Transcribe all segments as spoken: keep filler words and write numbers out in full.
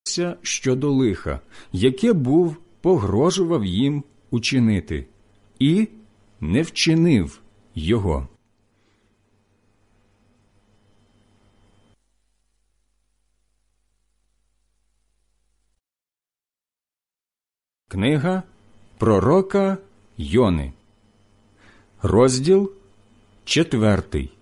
щодо лиха, яке був погрожував їм учинити, і не вчинив його. Книга пророка Йони, розділ четвертий.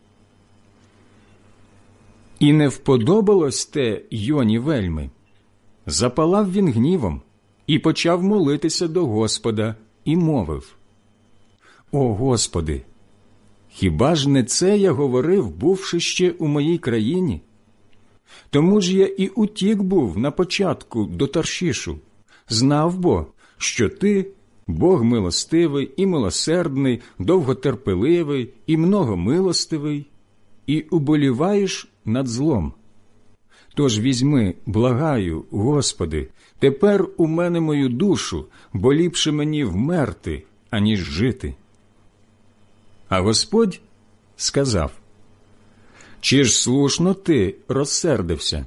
І не вподобалось те Йоні вельми. Запалав він гнівом і почав молитися до Господа і мовив: «О Господи, хіба ж не це я говорив, бувши ще у моїй країні? Тому ж я і утік був на початку до Таршишу, знав бо, що ти Бог милостивий і милосердний, довготерпеливий і многомилостивий, і уболіваєш над злом. Тож візьми, благаю, Господи, тепер у мене мою душу, бо ліпше мені вмерти, аніж жити». А Господь сказав: «Чи ж слушно ти розсердився?»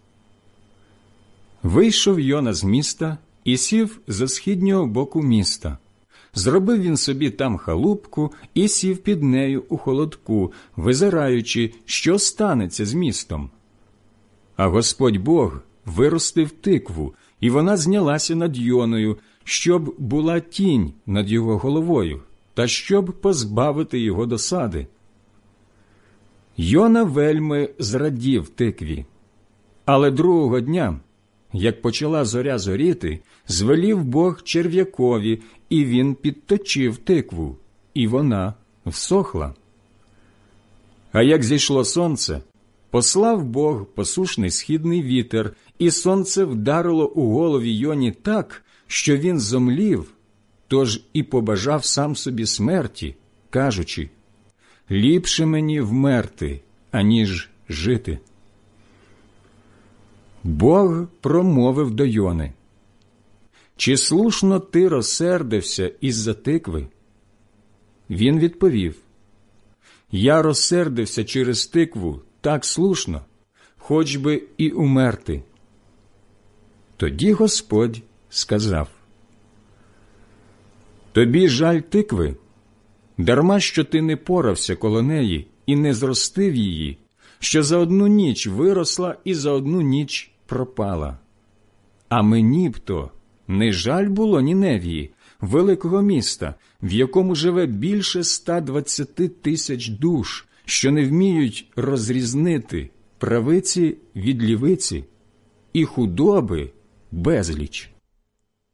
Вийшов Йона з міста і сів за східнього боку міста. Зробив він собі там халупку і сів під нею у холодку, визираючи, що станеться з містом. А Господь Бог виростив тикву, і вона знялася над Йоною, щоб була тінь над його головою, та щоб позбавити його досади. Йона вельми зрадів тикві. Але другого дня, як почала зоря зоріти, звелів Бог черв'якові, і він підточив тикву, і вона всохла. А як зійшло сонце, послав Бог посушний східний вітер, і сонце вдарило у голові Йоні так, що він зомлів, тож і побажав сам собі смерті, кажучи: «Ліпше мені вмерти, аніж жити». Бог промовив до Йони: «Чи слушно ти розсердився із-за тикви?» Він відповів: «Я розсердився через тикву так слушно, хоч би і умерти». Тоді Господь сказав: «Тобі жаль тикви? Дарма, що ти не порався коло неї і не зростив її, що за одну ніч виросла і за одну ніч пропала. А мені б то не жаль було Ніневії, великого міста, в якому живе більше ста двадцяти тисяч душ, що не вміють розрізнити правиці від лівиці, і худоби безліч.